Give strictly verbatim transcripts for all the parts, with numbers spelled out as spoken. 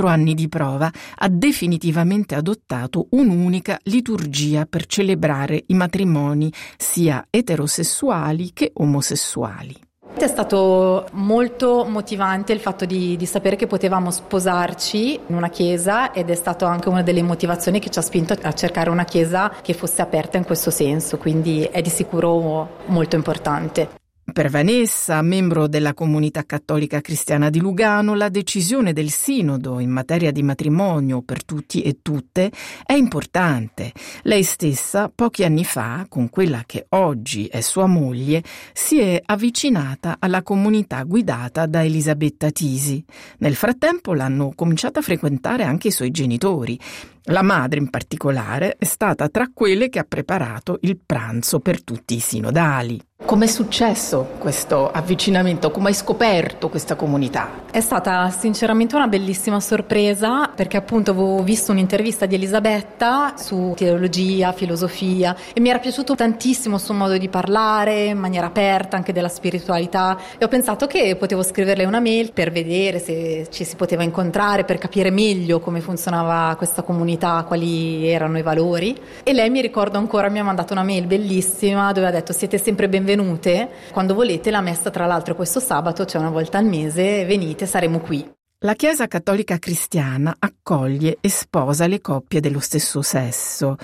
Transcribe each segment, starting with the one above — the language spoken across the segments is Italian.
quattro anni di prova, ha definitivamente adottato un'unica liturgia per celebrare i matrimoni sia eterosessuali che omosessuali. È stato molto motivante il fatto di, di sapere che potevamo sposarci in una chiesa, ed è stato anche una delle motivazioni che ci ha spinto a cercare una chiesa che fosse aperta in questo senso, quindi è di sicuro molto importante. Per Vanessa, membro della comunità cattolica cristiana di Lugano, la decisione del Sinodo in materia di matrimonio per tutti e tutte è importante. Lei stessa, pochi anni fa, con quella che oggi è sua moglie, si è avvicinata alla comunità guidata da Elisabetta Tisi. Nel frattempo l'hanno cominciata a frequentare anche i suoi genitori. La madre, in particolare, è stata tra quelle che ha preparato il pranzo per tutti i sinodali. Com'è successo questo avvicinamento? Come hai scoperto questa comunità? È stata sinceramente una bellissima sorpresa, perché appunto avevo visto un'intervista di Elisabetta su teologia, filosofia, e mi era piaciuto tantissimo il suo modo di parlare, in maniera aperta, anche della spiritualità, e ho pensato che potevo scriverle una mail per vedere se ci si poteva incontrare, per capire meglio come funzionava questa comunità, quali erano i valori. E lei, mi ricordo ancora, mi ha mandato una mail bellissima dove ha detto: siete sempre benvenute, quando volete la messa, tra l'altro questo sabato, cioè una volta al mese, venite, saremo qui. La Chiesa Cattolica Cristiana accoglie e sposa le coppie dello stesso sesso,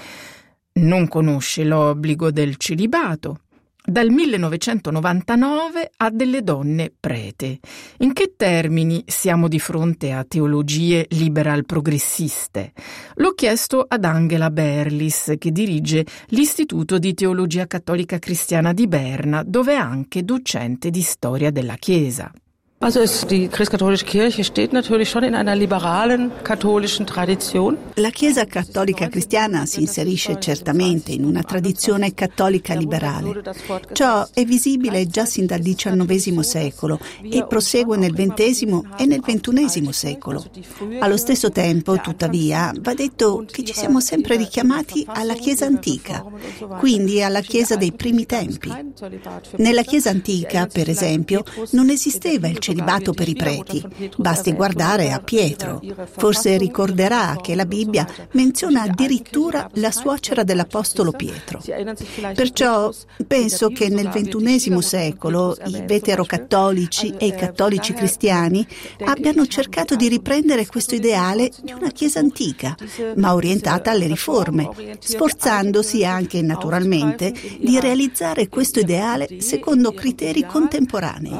non conosce l'obbligo del celibato. Dal millenovecentonovantanove ha delle donne prete. In che termini siamo di fronte a teologie liberal progressiste? L'ho chiesto ad Angela Berlis, che dirige l'Istituto di Teologia Cattolica Cristiana di Berna, dove è anche docente di storia della Chiesa. Also es, die christkatholische Kirche steht natürlich schon in einer liberalen katholischen Tradition. La Chiesa cattolica cristiana si inserisce certamente in una tradizione cattolica liberale. Ciò è visibile già sin dal diciannovesimo secolo e prosegue nel ventesimo e nel ventunesimo secolo. Allo stesso tempo, tuttavia, va detto che ci siamo sempre richiamati alla Chiesa antica, quindi alla Chiesa dei primi tempi. Nella Chiesa antica, per esempio, non esisteva il celibato per i preti. Basti guardare a Pietro. Forse ricorderà che la Bibbia menziona addirittura la suocera dell'apostolo Pietro. Perciò penso che nel ventunesimo secolo i veterocattolici e i cattolici cristiani abbiano cercato di riprendere questo ideale di una Chiesa antica, ma orientata alle riforme, sforzandosi anche naturalmente di realizzare questo ideale secondo criteri contemporanei.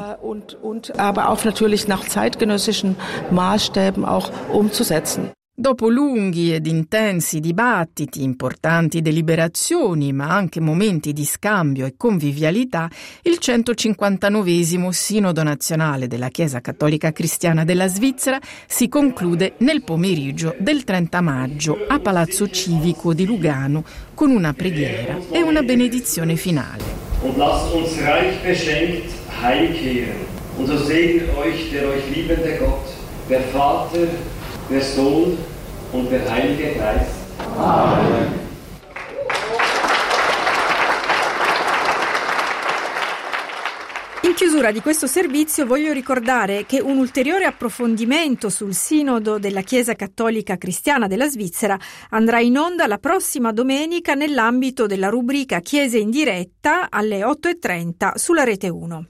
Auf natürlich nach zeitgenössischen Maßstäben auch umzusetzen. Dopo lunghi ed intensi dibattiti, importanti deliberazioni, ma anche momenti di scambio e convivialità, il centocinquantanovesimo Sinodo Nazionale della Chiesa Cattolica Cristiana della Svizzera si conclude nel pomeriggio del trenta maggio a Palazzo Civico di Lugano con una preghiera e una benedizione finale. Und lasst uns reich beschenkt heimkehren. Und so segnet euch der euch liebende Gott, der Vater, der Sohn und der Heilige Geist. Amen. In chiusura di questo servizio voglio ricordare che un ulteriore approfondimento sul Sinodo della Chiesa Cattolica Cristiana della Svizzera andrà in onda la prossima domenica nell'ambito della rubrica Chiese in diretta alle otto e trenta sulla Rete uno.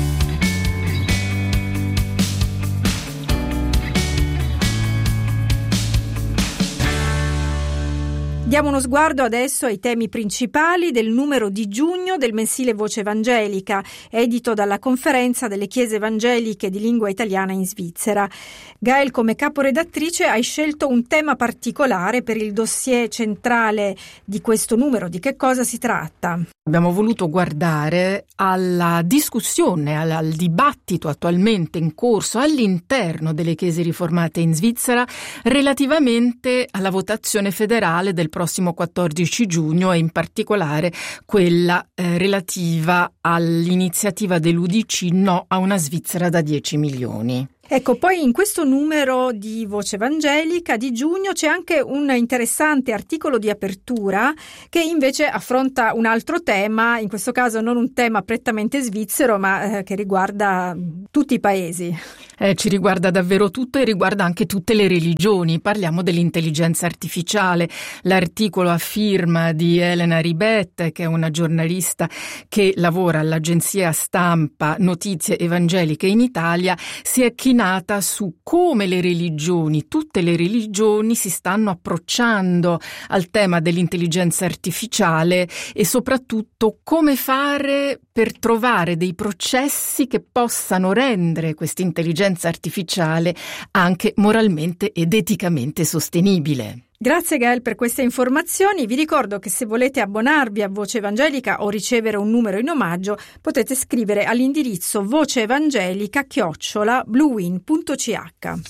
Diamo uno sguardo adesso ai temi principali del numero di giugno del mensile Voce Evangelica, edito dalla Conferenza delle Chiese Evangeliche di Lingua Italiana in Svizzera. Gael, come caporedattrice, hai scelto un tema particolare per il dossier centrale di questo numero. Di che cosa si tratta? Abbiamo voluto guardare alla discussione, al, al dibattito attualmente in corso all'interno delle Chiese riformate in Svizzera relativamente alla votazione federale del prossimo quattordici giugno e in particolare quella eh, relativa all'iniziativa dell'U D C No a una Svizzera da dieci milioni. Ecco, poi in questo numero di Voce Evangelica di giugno c'è anche un interessante articolo di apertura che invece affronta un altro tema, in questo caso non un tema prettamente svizzero, ma eh, che riguarda tutti i paesi. Eh, ci riguarda davvero tutto e riguarda anche tutte le religioni. Parliamo dell'intelligenza artificiale. L'articolo a firma di Elena Ribet, che è una giornalista che lavora all'agenzia stampa Notizie Evangeliche in Italia, si è chinata su come le religioni, tutte le religioni, si stanno approcciando al tema dell'intelligenza artificiale e soprattutto come fare per trovare dei processi che possano rendere questa intelligenza artificiale anche moralmente ed eticamente sostenibile. Grazie Gael per queste informazioni. Vi ricordo che se volete abbonarvi a Voce Evangelica o ricevere un numero in omaggio potete scrivere all'indirizzo voceevangelica chiocciola bluewin punto c h.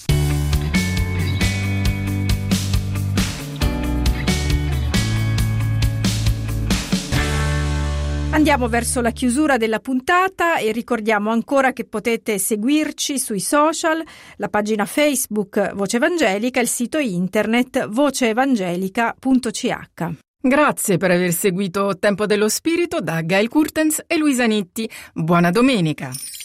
Andiamo verso la chiusura della puntata e ricordiamo ancora che potete seguirci sui social, la pagina Facebook Voce Evangelica e il sito internet voceevangelica punto c h. Grazie per aver seguito Tempo dello Spirito da Gail Kurtens e Luisa Nitti. Buona domenica!